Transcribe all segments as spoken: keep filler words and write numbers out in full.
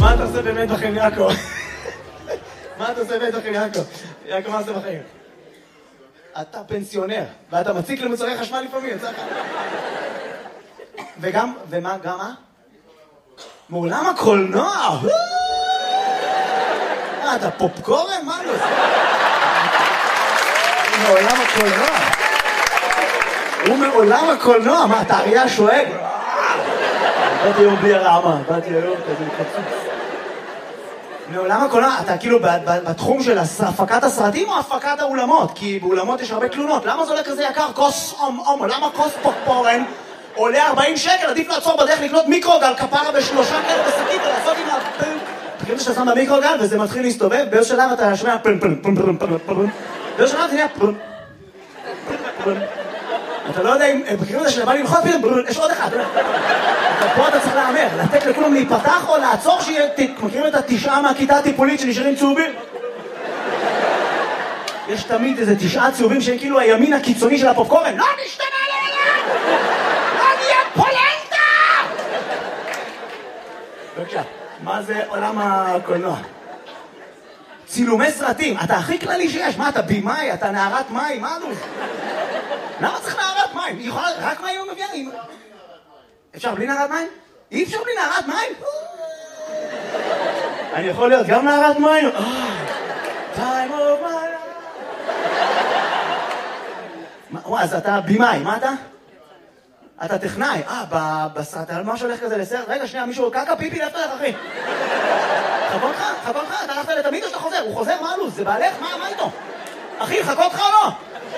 מה אתה עושה באמת בחיים, יעקב? מה אתה עושה באמת בחיים, יעקב? יעקב, מה עושה בחיים? אתה פנסיונר, ואתה מציק למוצרי חשמל לפעמים, יצא לך. וגם, ומה, גם מה? מעולם הקולנוע! מה, אתה פופקורן? מה לא? מעולם הקולנוע. הוא מעולם הקולנוע, מה, אתה אריה השואג? באתי היום בלי הרעמה, באתי היום כזה מקצוץ. מעולם הקולנוע, אתה כאילו בתחום של הפקת הסרטים או הפקת האולמות? כי באולמות יש הרבה תלונות. למה זה עולה כזה יקר? כוס אום אום, למה כוס פופקורן עולה ארבעים שקל? עדיף לעצור בדרך לקנות מיקרוגל כפרה בשלושה כאלה בשקית ולעשות עם הפן. תקראו שאתה שם במיקרוגל וזה מתחיל להסתובב, באיזה שלב אתה שומע פן פן פן פן פן פן. באיזה שלב זה נהיה פן פן. אתה לא יודע אם בקריאות הזה שלבא ללחוץ פתאום, יש עוד אחד. פה אתה צריך לאמר, לתת לכולם להיפתח או לעצור שיהיה, מכירים את התשעה מהכיתה הטיפולית שנשארים צהובים? יש תמיד איזה תשעה צהובים שהם כאילו הימין הקיצוני של הפופקורן. לא נשתנה לעולם! לא נהיה פולנטה! בבקשה, מה זה עולם הקולנוע? צילומי סרטים, אתה הכי כללי שיש. מה, אתה בימאי? אתה נערת מים? מה אלוף? למה צריך נערת מים? היא יכולה רק מים ומביאה? אפשר בלי נערת מים? אי אפשר בלי נערת מים? אני יכול להיות גם נערת מים? time of my life. אז אתה בימאי, מה אתה? אתה טכנאי. אה, בסרט, משהו הולך כזה לסרט? רגע, שנייה, מישהו קקה פיפי, לאיפה לך, אחי? חכו אותך? חכו אותך? אתה הלכת לתמיד או שאתה חוזר? הוא חוזר? מה אלוף? זה בעלך? מה איתו? אחי, חכו אותך או לא?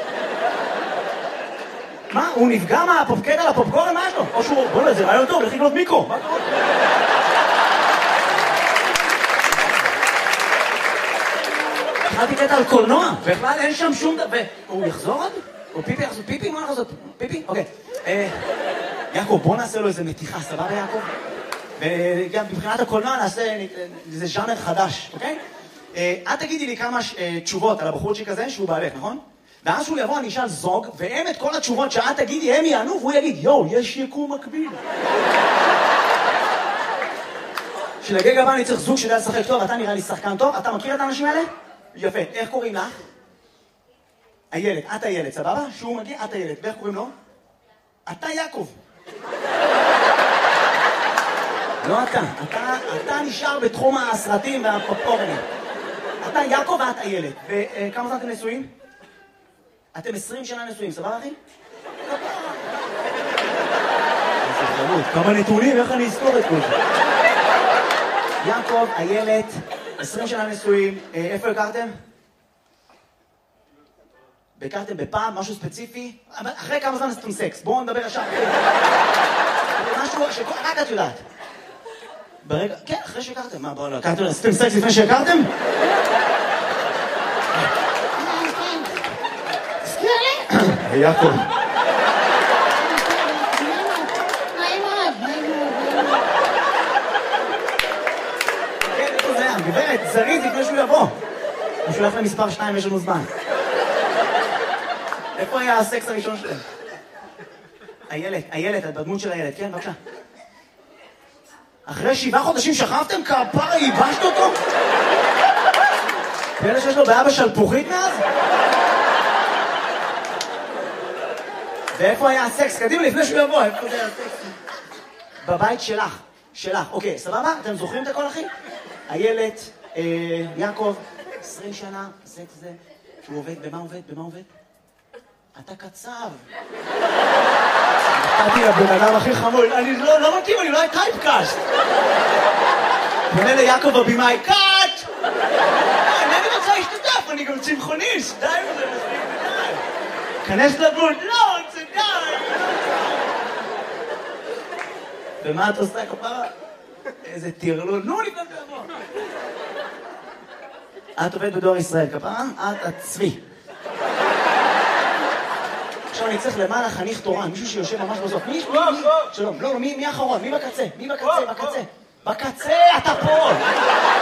מה? הוא נפגע מהפופקט על הפופקורן? מה יש לו? או שהוא... בוא לא, זה רעיון טוב, לכי לקנות מיקרו. מה קורה? התחלתי קטע על קולנוע, בכלל אין שם שום דבר. הוא יחזור עוד? הוא פיפי יחזור? פיפי? מה יחזור? פיפי? אוקיי. יעקב, בוא נעשה לו איזה מתיחה, סבבה יעקב? וגם מבחינת הקולנוע נעשה איזה ז'אנר חדש, אוקיי? את תגידי לי כמה תשובות על הבחורצ'יק הזה שהוא בעלך, נכון? ואז שהוא יבוא, אני אשאל זוג, והם את כל התשובות שאת תגידי, הם יענו, והוא יגיד, יואו, יש יקום מקביל. שלגג הבא אני צריך זוג שיודע לשחק טוב, אתה נראה לי שחקן טוב, אתה מכיר את האנשים האלה? יפה, איך קוראים לך? הילד, את הילד, סבבה? שהוא מגיע, את הילד, ואיך קוראים לו? אתה יעקב. לא אתה, אתה, אתה נשאר בתחום הסרטים והפופקורנים. אתה יעקב ואת הילד. וכמה זמן אתם נשואים? אתם עשרים שנה נשואים, סבבה אחי? כמה נתונים, איך אני אזכור את כל זה? יעקב, הילד, עשרים שנה נשואים, איפה הכרתם? הכרתם בפעם, משהו ספציפי? אחרי כמה זמן עשיתם סקס? בואו נדבר ישר. משהו שרק את יודעת. ברגע, כן, אחרי שהכרתם. מה, בואו לא, הכרתם, עשיתם סקס לפני שהכרתם? יעקב. כן, איפה זה היה? גברת, זריז לפני שהוא יבוא. הוא שולח למספר שתיים, יש לנו זמן. איפה היה הסקס הראשון שלהם? הילד, הילד, בדמות של הילד, כן, בבקשה. אחרי שבעה חודשים שכבתם? כפרה, ייבשת אותו? ואלה שיש לו בעיה בשלפוחית מאז? ואיפה היה הסקס? קדימה, לפני שהוא יבוא, איפה זה היה הסקס? בבית שלך, שלך. אוקיי, סבבה? אתם זוכרים את הכל, אחי? הילד, יעקב, עשרים שנה, סקס זה, שהוא עובד, במה עובד? במה עובד? אתה קצב. נתתי לבן אדם הכי חמוד, אני לא מתאים, אני לא היה טייפקאסט. פונה ליעקב הבימאי, קאט! אני רוצה להשתתף, אני גם צמחוניסט, די וזה מספיק די. כנס לדמות, לא, זה די. ומה את עושה כפרה? איזה תירלול, נו לפני תבוא. את עובדת בדואר ישראל, כפרה? את הצבי. עכשיו אני צריך למעלה חניך תורן, מישהו שיושב ממש בסוף. מי? שלום, לא, מי האחרון? מי בקצה? מי בקצה? בקצה. בקצה, אתה פה!